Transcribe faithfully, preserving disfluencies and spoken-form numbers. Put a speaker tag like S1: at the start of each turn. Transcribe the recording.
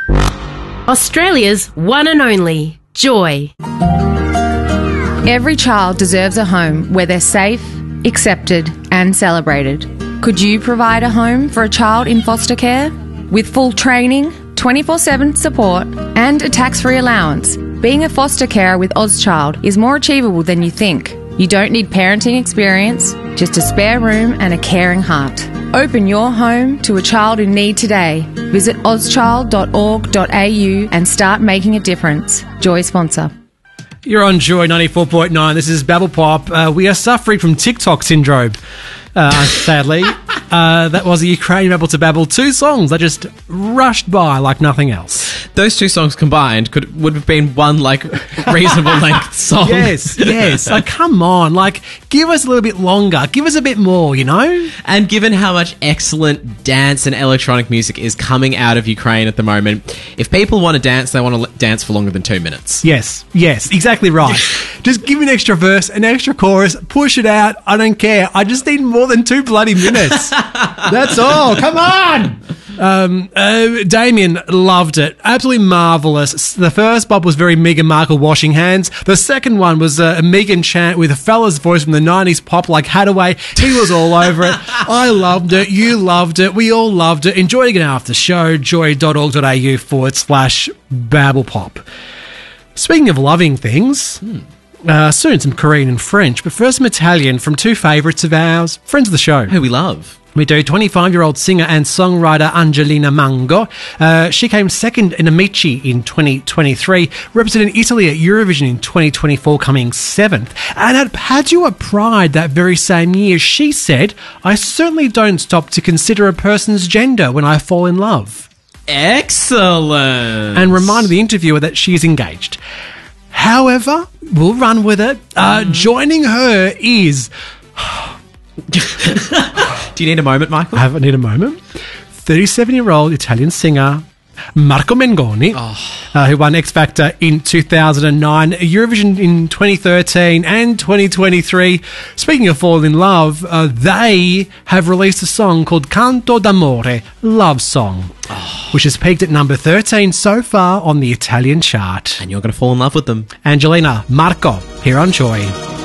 S1: Australia's one and only Joy.
S2: Every child deserves a home where they're safe, accepted and celebrated. Could you provide a home for a child in foster care? With full training, twenty-four seven support and a tax-free allowance, being a foster carer with Ozchild is more achievable than you think. You don't need parenting experience, just a spare room and a caring heart. Open your home to a child in need today. Visit ozchild dot org dot a u and start making a difference. Joy sponsor.
S3: You're on Joy ninety-four point nine. This is Babble Pop. Uh, we are suffering from TikTok syndrome, uh, sadly. Uh, that was the Ukrainian Babble to Babble. Two songs that just rushed by like nothing else.
S4: Those two songs combined could would have been one, like, reasonable length song.
S3: Yes, yes. Like, come on. Like, give us a little bit longer. Give us a bit more, you know?
S4: And given how much excellent dance and electronic music is coming out of Ukraine at the moment, if people want to dance, they want to dance for longer than two minutes.
S3: Yes, yes. Exactly right. Just give me an extra verse, an extra chorus, push it out. I don't care. I just need more than two bloody minutes. That's all. Come on. Um, uh, Damien loved it. Absolutely marvellous. The first bop was very Meghan Markle washing hands. The second one was uh, a Megan chant with a fella's voice from the nineties pop like Hadaway. He was all over it. I loved it. You loved it. We all loved it. Enjoy it again after the show. joy dot org dot a u forward slash babble pop. Speaking of loving things, hmm. uh, soon some Korean and French, but first some Italian from two favourites of ours, friends of the show.
S4: Who we love.
S3: We do. twenty-five-year-old singer and songwriter Angelina Mango. Uh, she came second in Amici in twenty twenty-three, representing Italy at Eurovision in twenty twenty-four, coming seventh. And at Padua Pride that very same year, she said, "I certainly don't stop to consider a person's gender when I fall in love."
S4: Excellent.
S3: And reminded the interviewer that she's engaged. However, we'll run with it. Uh, mm. Joining her is...
S4: Do you need a moment, Michael?
S3: I need a moment. thirty-seven-year-old Italian singer Marco Mengoni, oh. uh, who won X Factor in two thousand nine, Eurovision in twenty thirteen and twenty twenty-three. Speaking of falling in love, uh, they have released a song called Canto d'Amore, Love Song, oh. which has peaked at number thirteen so far on the Italian chart.
S4: And you're going to fall in love with them.
S3: Angelina, Marco, here on Joy.